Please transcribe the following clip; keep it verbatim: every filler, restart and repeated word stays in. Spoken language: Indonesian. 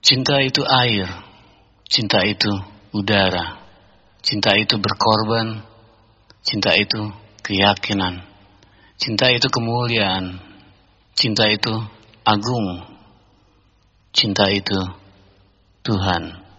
Cinta itu air, cinta itu udara, cinta itu berkorban, cinta itu keyakinan, cinta itu kemuliaan, cinta itu agung, cinta itu Tuhan.